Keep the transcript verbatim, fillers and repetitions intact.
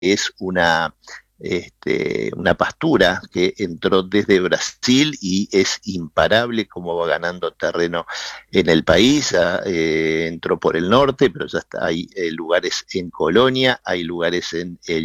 es una, este, una pastura que entró desde Brasil y es imparable como va ganando terreno en el país. Ya, eh, entró por el norte, pero ya está, hay eh, lugares en Colonia, hay lugares en el